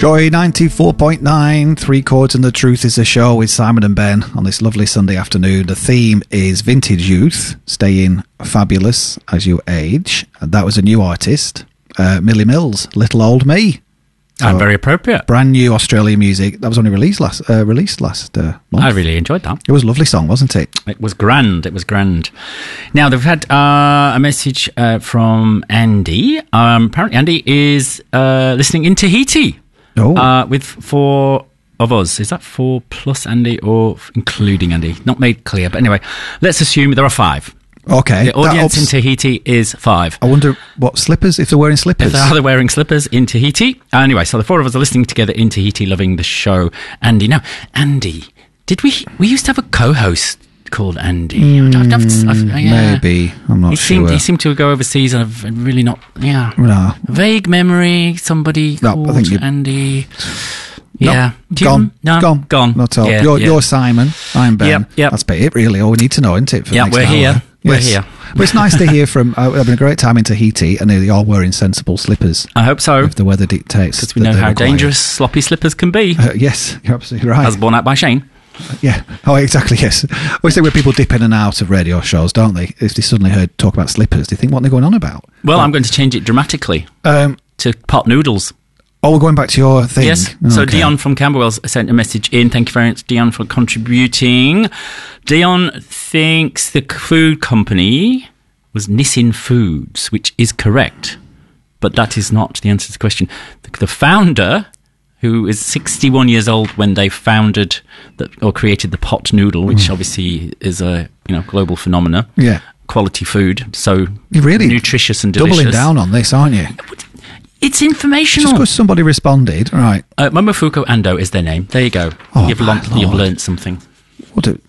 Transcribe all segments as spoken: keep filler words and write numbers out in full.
Joy ninety-four point nine, Three Chords and the Truth is a show with Simon and Ben on this lovely Sunday afternoon. The theme is Vintage Youth, staying fabulous as you age. And that was a new artist, uh, Millie Mills, Little Old Me. So and very appropriate. Brand new Australian music. That was only released last uh, released last uh, month. I really enjoyed that. It was a lovely song, wasn't it? It was grand. It was grand. Now, they've had uh, a message uh, from Andy. Um, apparently, Andy is uh, listening in Tahiti. Oh. Uh, with four of us. Is that four plus Andy or including Andy? Not made clear. But anyway, let's assume there are five. Okay. The audience in Tahiti is five. I wonder what slippers, if they're wearing slippers. If they are, they're wearing slippers in Tahiti. Anyway, so the four of us are listening together in Tahiti, loving the show. Andy. Now, Andy, did we, we used to have a co-host called Andy. Mm, I've, I've, I've, yeah. Maybe. I'm not he sure. Seemed, he seemed to go overseas and I've really not, yeah. No. Vague memory, somebody No, called I think you- Andy. No, Yeah. Do you- gone. No, Gone. Gone. Not at all. Yeah, you're, yeah. you're Simon. I'm Ben. Yep, yep. That's about it, really. All we need to know, isn't it? For the Yeah, next we're hour? here. We're Yes. here. But it's nice to hear from. Uh, we're having a great time in Tahiti, and they're all wearing sensible slippers. I hope so. If the weather dictates. Because we that know they how require. dangerous sloppy slippers can be. Uh, yes, you're absolutely right. As borne out by Shane. Yeah. Oh, exactly. Yes. We say where people dip in and out of radio shows, don't they? If they suddenly heard talk about slippers, they think what they're going on about. Well, I'm going to change it dramatically Um, to pot noodles. oh, we're going back to your thing. Yes. So Okay. Dion from Camberwell sent a message in. Thank you very much, Dion, for contributing. Dion thinks the food company was Nissin Foods, which is correct, but that is not the answer to the question. The, the founder, who is sixty-one years old when they founded the, or created the pot noodle, which obviously is a you know global phenomena. Yeah. Quality food, so You're really nutritious and delicious. doubling down on this, aren't you? It's Just informational. because somebody responded, right? Uh, Momofuku Ando is their name. There you go. Oh, you've, my learnt, you've Lord. learnt something. What do?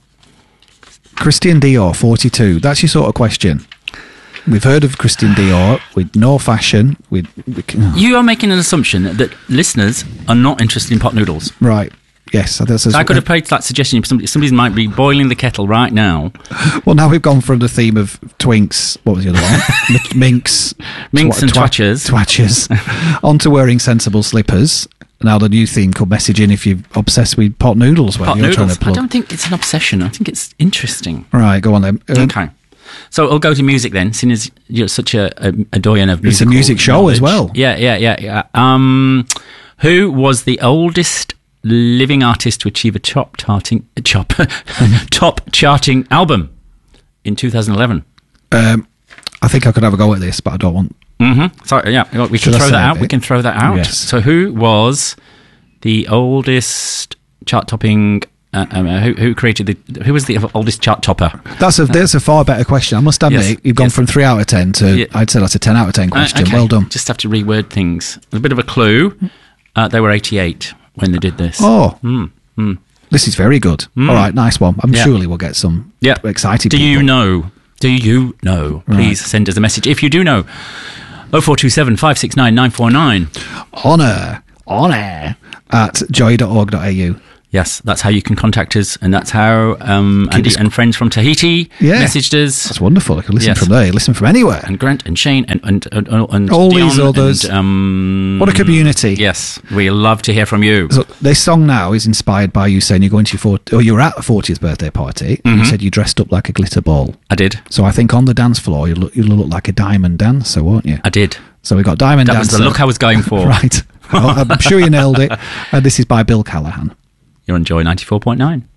Christian Dior, forty-two. That's your sort of question. We've heard of Christian Dior with no fashion. With, with oh, You are making an assumption that listeners are not interested in pot noodles. right. Yes, that's, that's, I could have paid that suggestion. Somebody, somebody might be boiling the kettle right now. Well, now we've gone from the theme of twinks. What was the other one? M- Minks, Minks and twa- twatchers. twatchers, onto wearing sensible slippers. Now the new theme could message in if you're obsessed with pot noodles. When Pot you're noodles. trying to I plug. don't think it's an obsession. I think it's interesting. Right, go on then. Um, Okay. So I'll go to music then, seeing as you're such a, a, a doyen of It's a musical music show as knowledge. well. Yeah, yeah, yeah, yeah. Um, who was the oldest living artist to achieve a top charting, chop, top charting album in two thousand eleven? Um, I think I could have a go at this, but I don't want. Mm-hmm. So yeah, we Should can I throw that save out. We it? can throw that out. Yes. So who was the oldest chart-topping? Uh, um, uh, who, who created the? Who was the oldest chart topper? That's a that's a far better question. I must admit, Yes, you've gone yes. from three out of ten to Yeah. I'd say that's a ten out of ten question. Uh, okay. Well done. Just have to reword things. A bit of a clue. Uh, they were eighty-eight when they did this. Oh, Mm, mm. this is very good. All right, nice one. I'm Yeah. surely we'll get some Yeah. excited Do people. you know? Do you know? Please send us a message if you do know. Oh four two seven five six nine nine four nine. Honour, honour at joy dot org dot a u. Yes, that's how you can contact us, and that's how um, Andy us- and friends from Tahiti Yeah. messaged us. That's wonderful. I can listen Yes. from there. Listen from anywhere. And Grant and Shane and and, and, and All Dion these others. And, um, What a community. Yes, we love to hear from you. So this song now is inspired by you saying you're going to your fortieth, or you were at a fortieth birthday party, and Mm-hmm. you said you dressed up like a glitter ball. I did. So I think on the dance floor you'll look, you'll look like a diamond dancer, won't you? I did. So we got diamond That was dancer. the look I was going for. Right. Well, I'm sure you nailed it. Uh, this is by Bill Callahan. You're on Joy ninety-four point nine.